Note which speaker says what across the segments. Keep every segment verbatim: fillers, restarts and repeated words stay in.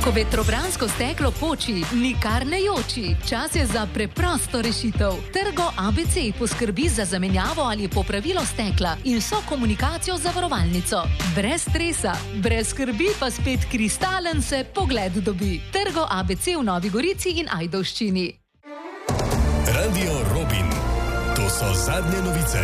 Speaker 1: Ko vetrobransko steklo poči, nikar ne joči. Čas je za preprosto rešitev. Trgo A B C poskrbi za zamenjavo ali popravilo stekla in vso komunikacijo z zavarovalnico. Brez stresa, brez skrbi pa spet kristalen se pogled dobi. Trgo A B C v Novi Gorici in Ajdovščini.
Speaker 2: Radio Robin. To so zadnje novice.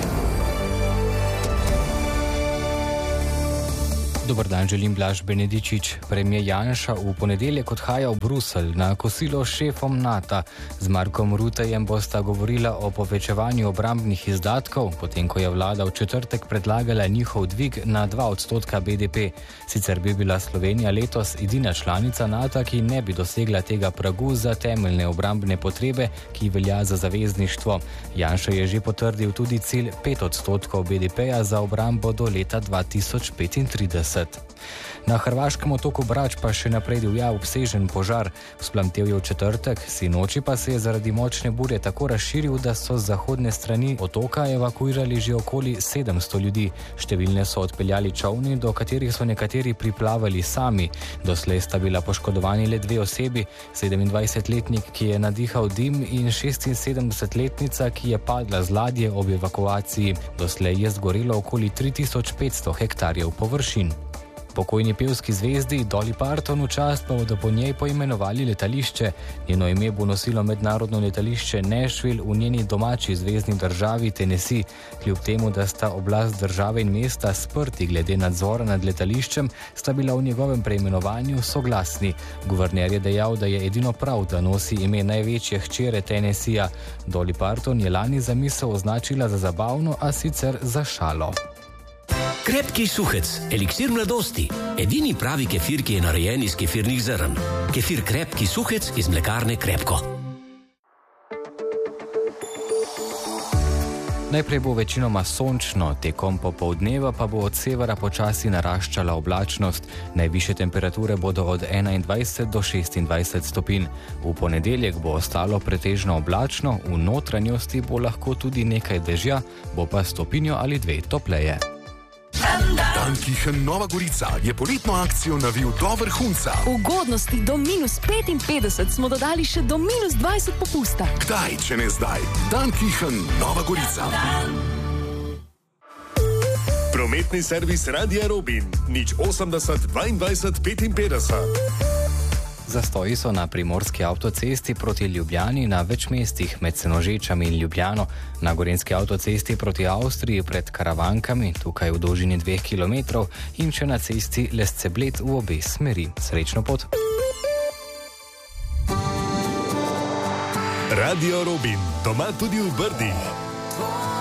Speaker 3: Dobar dan, želim Blaž Benedičič. Premijer Janša v ponedeljek odhaja v Bruselj na kosilo s šefom NATO. Z Markom Ruttejem bosta govorila o povečevanju obrambnih izdatkov, potem ko je vlada v četrtek predlagala njihov dvig na dva odstotka B D P. Sicer bi bila Slovenija letos edina članica NATO, ki ne bi dosegla tega pragu za temeljne obrambne potrebe, ki velja za zavezništvo. Janša je že potrdil tudi cilj pet odstotkov B D P-ja za obrambo do leta dva tisoč petintrideset. Na hrvaškem otoku Brač pa še naprej divja obsežen požar. Vzplamtel je v četrtek, sinoči pa se je zaradi močne burje tako razširil, da so z zahodne strani otoka evakuirali že okoli sedemsto ljudi. Številne so odpeljali čolni, do katerih so nekateri priplavali sami. Doslej sta bila poškodovani le dve osebi, sedemindvajsetletnik, ki je nadihal dim, in šestinsedemdesetletnica, ki je padla z ladje ob evakuaciji. Doslej je zgorelo okoli tri tisoč petsto hektarjev površin. Pokojni pevski zvezdi Dolly Parton v čast pa bodo po njej poimenovali letališče. Njeno ime bo nosilo mednarodno letališče Nashville v njeni domači zvezni državi Tennessee. Kljub temu, da sta oblast države in mesta sprti glede nadzora nad letališčem, sta bila v njegovem preimenovanju soglasni. Guverner je dejal, da je edino prav, da nosi ime največje hčere Tennesseeja. Dolly Parton je lani zamisel označila za zabavno, a sicer za šalo.
Speaker 4: Krepki suhec, eliksir mladosti. Edini pravi kefir, ki je narejen iz kefirnih zrn. Kefir Krepki suhec iz mlekarne Krepko.
Speaker 3: Najprej bo večinoma sončno, tekom popoldneva pa bo od severa počasi naraščala oblačnost. Najvišje temperature bodo od enaindvajset do šestindvajset stopinj. V ponedeljek bo ostalo pretežno oblačno, v notranjosti bo lahko tudi nekaj dežja, bo pa stopinjo ali dve topleje.
Speaker 2: Dankichen Nova Gorica je poletno akcijo navil do vrhunca.
Speaker 5: Ugodnosti do minus petinpetdeset smo dodali še do minus dvajset popusta.
Speaker 2: Kdaj, če ne zdaj? Dankichen Nova Gorica. Prometni servis Radia Robin. nič osemdeset dvaindvajset petinpetdeset.
Speaker 3: Zastoji so na primorski avtocesti proti Ljubljani na več mestih med Senožečami in Ljubljano, na gorenski avtocesti proti Avstriji pred Karavankami, tukaj v dolžini dveh kilometrov, in še na cesti Lesce-Bled v obe smeri. Srečno pot!
Speaker 2: Radio Robin, doma tudi v Brdih.